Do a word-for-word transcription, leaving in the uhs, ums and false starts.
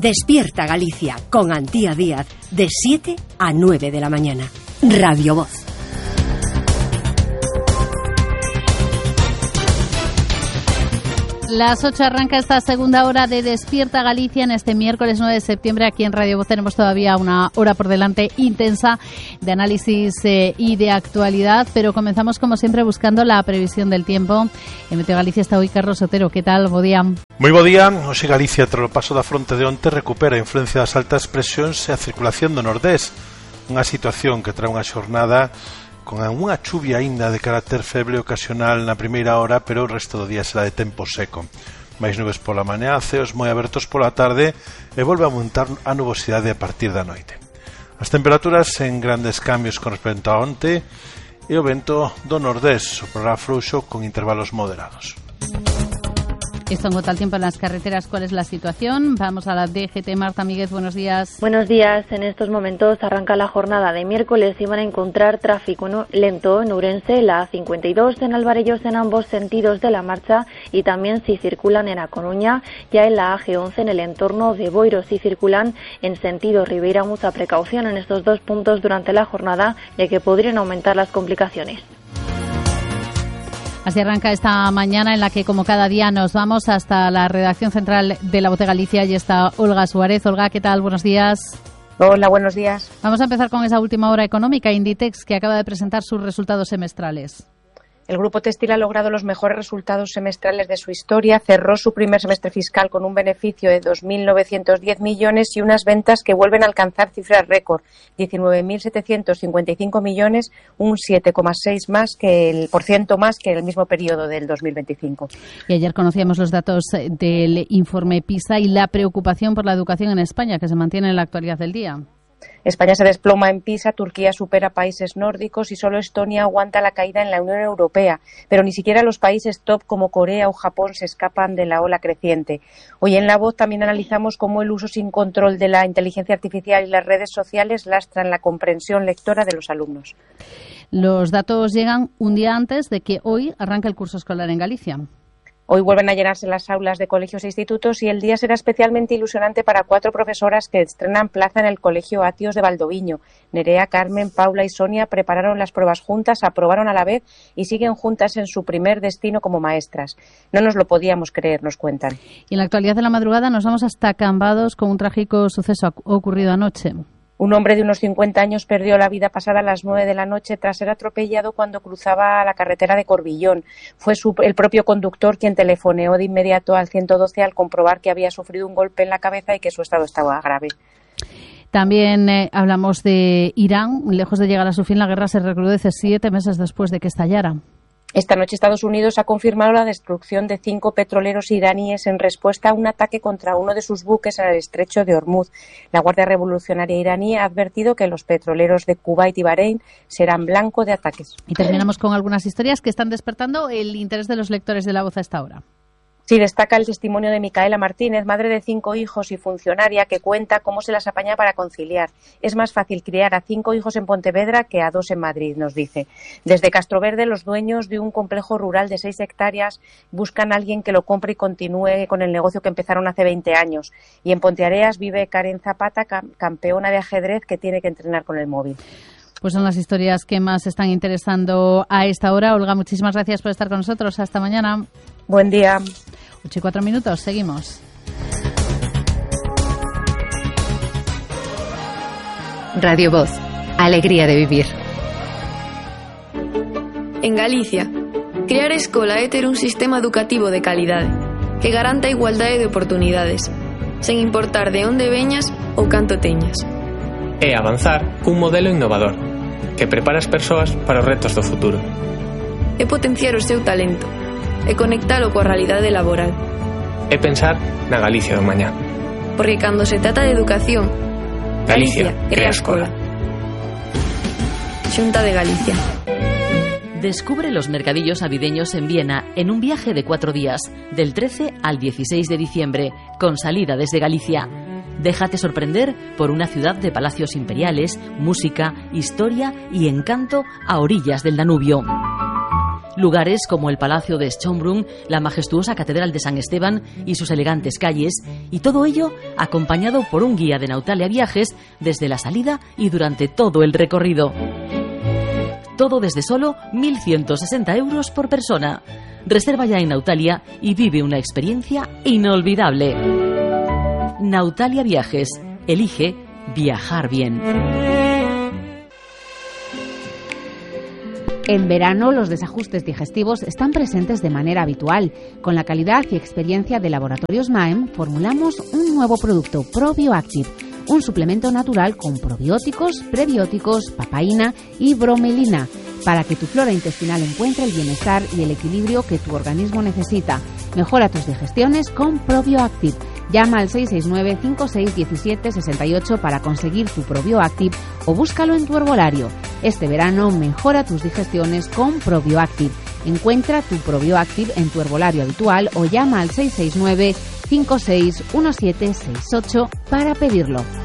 Despierta Galicia con Antía Díaz de siete a nueve de la mañana. Radio Voz. Las ocho arranca esta segunda hora de Despierta Galicia en este miércoles nueve de septiembre. Aquí en Radio Voz tenemos todavía una hora por delante intensa de análisis eh, y de actualidad, pero comenzamos como siempre buscando la previsión del tiempo. En Meteo Galicia está hoy Carlos Otero. ¿Qué tal? Bo día. Moi bo día. Hoxe Galicia, tras o paso da fronte de onte, recupera a influencia das altas presións e a circulación do nordés. Unha situación que trae unha xornada con unha chuvia aínda de carácter feble ocasional na primeira hora, pero o resto do día será de tempo seco. Mais nubes pola mañá, ceos moi abertos pola tarde e volve a aumentar a nubosidade a partir da noite. As temperaturas en grandes cambios con respecto a onte e o vento do nordés soprará frouxo con intervalos moderados. Esto en cuanto al tiempo en las carreteras, ¿cuál es la situación? Vamos a la D G T. Marta Míguez, buenos días. Buenos días. En estos momentos arranca la jornada de miércoles y van a encontrar tráfico ¿no? lento en Ourense, la A cincuenta y dos en Alvarellos en ambos sentidos de la marcha y también si circulan en A Coruña, ya en la A G once en el entorno de Boiro. Si circulan en sentido Ribeira, mucha precaución en estos dos puntos durante la jornada, ya que podrían aumentar las complicaciones. Así arranca esta mañana en la que, como cada día, nos vamos hasta la redacción central de La Voz de Galicia. Y está Olga Suárez. Olga, ¿qué tal? Buenos días. Hola, buenos días. Vamos a empezar con esa última hora económica. Inditex, que acaba de presentar sus resultados semestrales. El grupo textil ha logrado los mejores resultados semestrales de su historia. Cerró su primer semestre fiscal con un beneficio de dos mil novecientos diez millones y unas ventas que vuelven a alcanzar cifras récord, diecinueve mil setecientos cincuenta y cinco millones, un siete coma seis más que el por ciento más que el mismo periodo del dos mil veinticinco. Y ayer conocíamos los datos del informe PISA y la preocupación por la educación en España, que se mantiene en la actualidad del día. España se desploma en PISA, Turquía supera países nórdicos y solo Estonia aguanta la caída en la Unión Europea. Pero ni siquiera los países top como Corea o Japón se escapan de la ola creciente. Hoy en La Voz también analizamos cómo el uso sin control de la inteligencia artificial y las redes sociales lastran la comprensión lectora de los alumnos. Los datos llegan un día antes de que hoy arranque el curso escolar en Galicia. Hoy vuelven a llenarse las aulas de colegios e institutos y el día será especialmente ilusionante para cuatro profesoras que estrenan plaza en el Colegio Atios de Valdoviño. Nerea, Carmen, Paula y Sonia prepararon las pruebas juntas, aprobaron a la vez y siguen juntas en su primer destino como maestras. No nos lo podíamos creer, nos cuentan. Y en la actualidad de la madrugada nos vamos hasta Cambados con un trágico suceso ocurrido anoche. Un hombre de unos cincuenta años perdió la vida pasada a las nueve de la noche tras ser atropellado cuando cruzaba la carretera de Corbillón. Fue su, el propio conductor quien telefoneó de inmediato al ciento doce al comprobar que había sufrido un golpe en la cabeza y que su estado estaba grave. También eh, hablamos de Irán. Lejos de llegar a su fin, la guerra se recrudece siete meses después de que estallara. Esta noche Estados Unidos ha confirmado la destrucción de cinco petroleros iraníes en respuesta a un ataque contra uno de sus buques en el estrecho de Hormuz. La Guardia Revolucionaria iraní ha advertido que los petroleros de Kuwait y Bahrein serán blanco de ataques. Y terminamos con algunas historias que están despertando el interés de los lectores de La Voz a esta hora. Sí, destaca el testimonio de Micaela Martínez, madre de cinco hijos y funcionaria, que cuenta cómo se las apaña para conciliar. Es más fácil criar a cinco hijos en Pontevedra que a dos en Madrid, nos dice. Desde Castroverde, los dueños de un complejo rural de seis hectáreas buscan a alguien que lo compre y continúe con el negocio que empezaron hace veinte años. Y en Ponteareas vive Karen Zapata, campeona de ajedrez, que tiene que entrenar con el móvil. Pues son las historias que más están interesando a esta hora. Olga, muchísimas gracias por estar con nosotros. Hasta mañana. Buen día. ocho y cuatro minutos, seguimos. Radio Voz, alegría de vivir. En Galicia, crear escola é ter un sistema educativo de calidade que garanta a igualdade de oportunidades, sen importar de onde veñas ou canto teñas. É avanzar cun modelo innovador que prepara as persoas para os retos do futuro. É potenciar o seu talento e conectalo coa realidade laboral. É pensar na Galicia do mañá. Porque cando se trata de educación, Galicia, Galicia crea escola. Xunta de Galicia. Descubre los mercadillos navideños en Viena en un viaje de cuatro días, del trece al dieciséis de diciembre, con salida desde Galicia. Déjate sorprender por una ciudad de palacios imperiales, música, historia y encanto a orillas del Danubio. Lugares como el Palacio de Schönbrunn, la majestuosa Catedral de San Esteban y sus elegantes calles, y todo ello acompañado por un guía de Nautalia Viajes desde la salida y durante todo el recorrido. Todo desde solo mil ciento sesenta euros por persona. Reserva ya en Nautalia y vive una experiencia inolvidable. Nautalia Viajes. Elige viajar bien. En verano, los desajustes digestivos están presentes de manera habitual. Con la calidad y experiencia de Laboratorios Maem, formulamos un nuevo producto, ProbioActive, un suplemento natural con probióticos, prebióticos, papaína y bromelina, para que tu flora intestinal encuentre el bienestar y el equilibrio que tu organismo necesita. Mejora tus digestiones con ProbioActive. Llama al seis seis nueve, cinco seis uno siete, seis ocho para conseguir tu ProbioActive o búscalo en tu herbolario. Este verano mejora tus digestiones con ProbioActive. Encuentra tu ProbioActive en tu herbolario habitual o llama al seis seis nueve, cinco seis uno siete seis ocho para pedirlo.